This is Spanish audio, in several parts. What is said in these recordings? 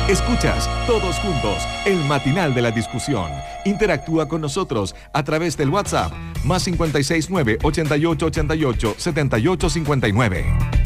Escuchas Todos Juntos, el matinal de la discusión. Interactúa con nosotros a través del WhatsApp más 569 8888 7859.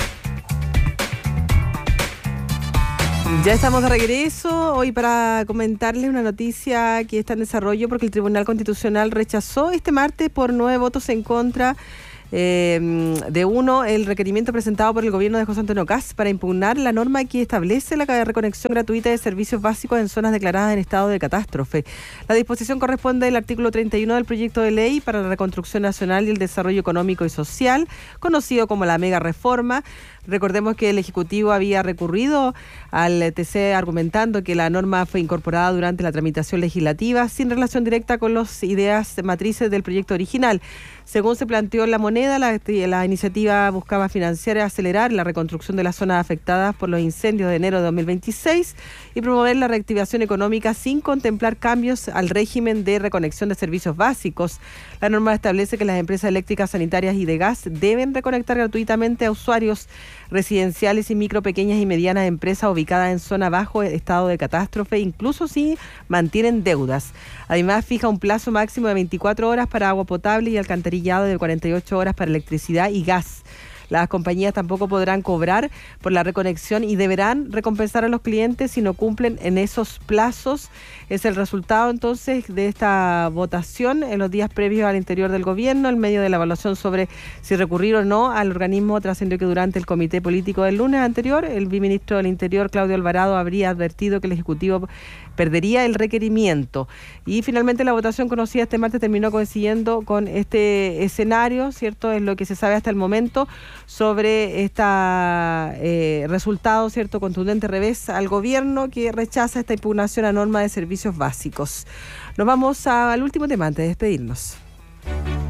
Ya estamos de regreso hoy para comentarles una noticia que está en desarrollo porque el Tribunal Constitucional rechazó este martes por 9 votos en contra de uno el requerimiento presentado por el gobierno de José Antonio Kast para impugnar la norma que establece la reconexión gratuita de servicios básicos en zonas declaradas en estado de catástrofe. La disposición corresponde al artículo 31 del proyecto de ley para la reconstrucción nacional y el desarrollo económico y social, conocido como la mega reforma. Recordemos que el Ejecutivo había recurrido al TC argumentando que la norma fue incorporada durante la tramitación legislativa sin relación directa con las ideas matrices del proyecto original. Según se planteó en La Moneda, la iniciativa buscaba financiar y acelerar la reconstrucción de las zonas afectadas por los incendios de enero de 2026 y promover la reactivación económica sin contemplar cambios al régimen de reconexión de servicios básicos. La norma establece que las empresas eléctricas, sanitarias y de gas deben reconectar gratuitamente a usuarios residenciales y micro, pequeñas y medianas empresas ubicadas en zona bajo estado de catástrofe, incluso si mantienen deudas. Además, fija un plazo máximo de 24 horas para agua potable y alcantarillado, de 48 horas para electricidad y gas. Las compañías tampoco podrán cobrar por la reconexión y deberán recompensar a los clientes si no cumplen en esos plazos. Es el resultado entonces de esta votación en los días previos al interior del gobierno, en medio de la evaluación sobre si recurrir o no al organismo. Trascendió que durante el comité político del lunes anterior, el viceministro del Interior, Claudio Alvarado, habría advertido que el Ejecutivo perdería el requerimiento. Y finalmente la votación conocida este martes terminó coincidiendo con este escenario, ¿cierto? Es lo que se sabe hasta el momento sobre este resultado, ¿cierto? Contundente revés al gobierno que rechaza esta impugnación a norma de servicios básicos. Nos vamos al último tema antes de despedirnos.